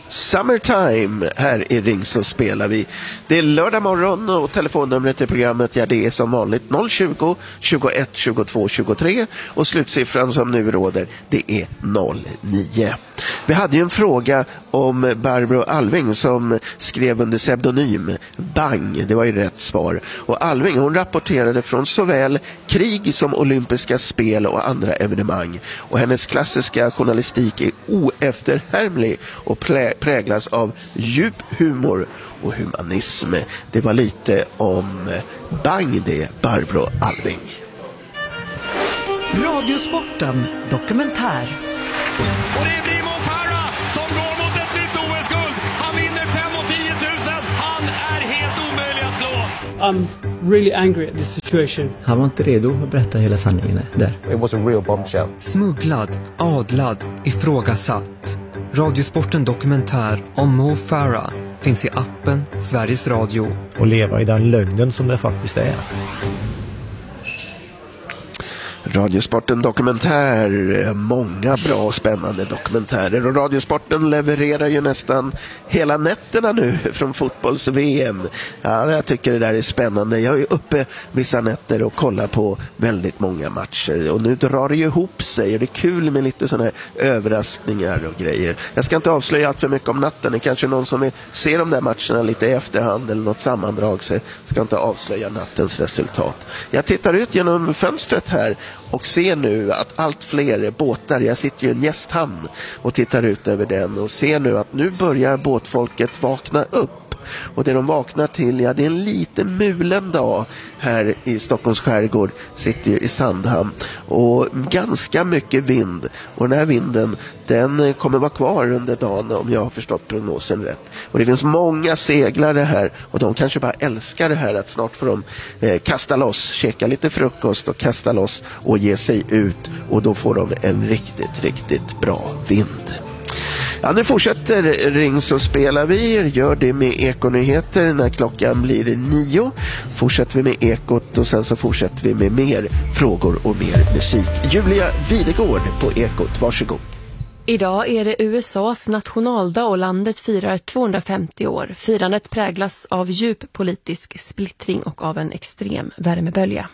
Summertime, här i Ring så spelar vi. Det är lördag morgon och telefonnumret i programmet, det är som vanligt 020 21 22 23 och slutsiffran som nu råder, det är 09. Vi hade ju en fråga om Barbro Alving som skrev under pseudonym Bang, det var ju rätt svar. Och Alving, hon rapporterade från såväl krig som olympiska spel och andra evenemang. Och hennes klassiska journalistik är oefterhärmlig och präglas av djup humor och humanism. Det var lite om Bang, det, Barbro Alving. Radiosporten dokumentär. Och det blir Mo Farah som går mot ett nytt OS-guld. Han vinner 5 och 10 000. Han är helt omöjlig att slå. I'm really angry at this situation. Han var inte redo att berätta hela sanningen där. It was a real bombshell. Smugglad, adlad, ifrågasatt. Radiosporten dokumentär om Mo Farah finns i appen Sveriges Radio. Och leva i den lögnen som det faktiskt är. Radiosporten dokumentär, många bra och spännande dokumentärer, och Radiosporten levererar ju nästan hela nätterna nu från fotbolls-VM. Ja, jag tycker det där är spännande. Jag är uppe vissa nätter och kollar på väldigt många matcher, och nu drar det ju ihop sig och det är kul med lite sådana här överraskningar och grejer. Jag ska inte avslöja allt för mycket om natten. Det är kanske någon som vill se de där matcherna lite i efterhand eller något sammandrag, så jag ska inte avslöja nattens resultat. Jag tittar ut genom fönstret här och ser nu att allt fler båtar, jag sitter ju i en gästhamn och tittar ut över den och ser nu att nu börjar båtfolket vakna upp. Och det de vaknar till, ja, det är en liten mulen dag här i Stockholms skärgård, sitter ju i Sandhamn, och ganska mycket vind, och den här vinden, den kommer vara kvar under dagen om jag har förstått prognosen rätt. Och det finns många seglare här, och de kanske bara älskar det här att snart får de kasta loss, käka lite frukost och kasta loss och ge sig ut, och då får de en riktigt bra vind. Ja, nu fortsätter Ring så spelar vi. Gör det med Ekonyheter när klockan blir 9. Fortsätter vi med Ekot och sen så fortsätter vi med mer frågor och mer musik. Julia Videgård på Ekot, varsågod. Idag är det USAs nationaldag och landet firar 250 år. Firandet präglas av djup politisk splittring och av en extrem värmebölja.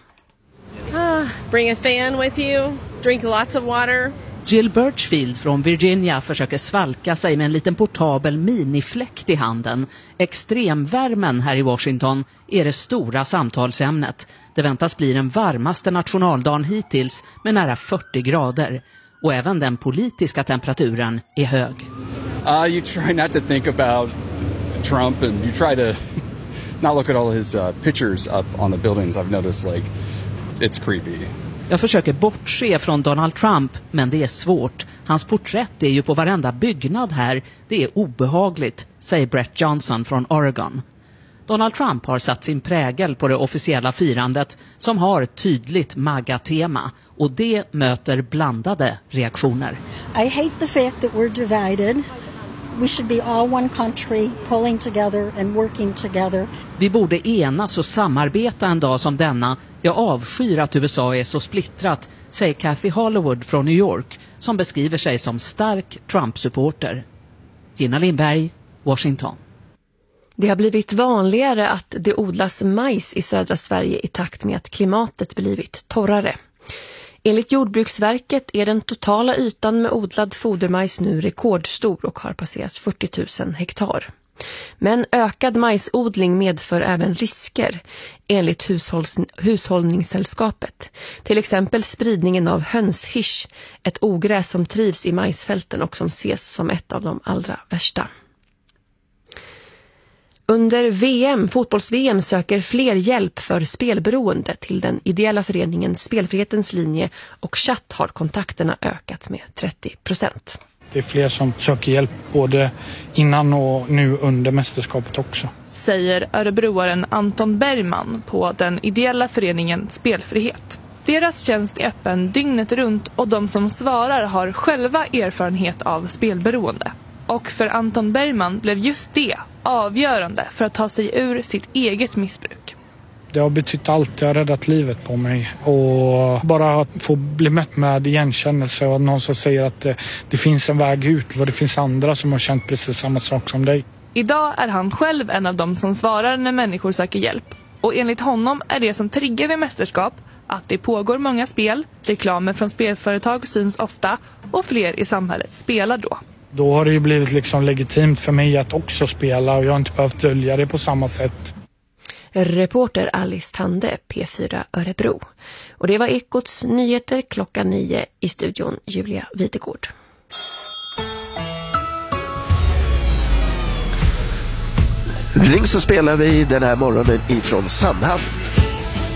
Bring a fan with you, drink lots of water. Jill Birchfield från Virginia försöker svalka sig med en liten portabel minifläkt i handen. Extremvärmen här i Washington är det stora samtalsämnet. Det väntas bli den varmaste nationaldagen hittills med nära 40 grader. Och även den politiska temperaturen är hög. You try not to think about Trump, and you try to not look at all his pictures up on the buildings. I've noticed, like, it's creepy. Jag försöker bortse från Donald Trump, men det är svårt. Hans porträtt är ju på varenda byggnad här. Det är obehagligt, säger Brett Johnson från Oregon. Donald Trump har satt sin prägel på det officiella firandet som har tydligt MAGA-tema, och det möter blandade reaktioner. I hate the fact that we're divided. We should be all one country, pulling together and working together. Vi borde enas och samarbeta en dag som denna. Jag avskyr att USA är så splittrat, säger Kathy Hollywood från New York, som beskriver sig som stark Trump-supporter. Gina Lindberg, Washington. Det har blivit vanligare att det odlas majs i södra Sverige i takt med att klimatet blivit torrare. Enligt Jordbruksverket är den totala ytan med odlad fodermajs nu rekordstor och har passerat 40 000 hektar. Men ökad majsodling medför även risker, enligt Hushållningssällskapet. Till exempel spridningen av hönshisch, ett ogräs som trivs i majsfälten och som ses som ett av de allra värsta. Under fotbolls-VM söker fler hjälp för spelberoende till den ideella föreningen Spelfrihetens linje, och chatt har kontakterna ökat med 30%. Det är fler som söker hjälp både innan och nu under mästerskapet också. Säger örebroaren Anton Bergman på den ideella föreningen Spelfrihet. Deras tjänst är öppen dygnet runt, och de som svarar har själva erfarenhet av spelberoende. Och för Anton Bergman blev just det avgörande för att ta sig ur sitt eget missbruk. Det har betytt allt, det har räddat livet på mig. Och bara att få bli mött med igenkännelse och någon som säger att det finns en väg ut och det finns andra som har känt precis samma sak som dig. Idag är han själv en av dem som svarar när människor söker hjälp. Och enligt honom är det som triggar vid mästerskap att det pågår många spel, reklamer från spelföretag syns ofta och fler i samhället spelar då. Då har det ju blivit liksom legitimt för mig att också spela och jag har inte behövt dölja det på samma sätt. Reporter Alice Tande, P4 Örebro. Och det var Ekots nyheter 9:00 i studion Julia Videgård. Ring så spelar vi den här morgonen ifrån Sandhamn.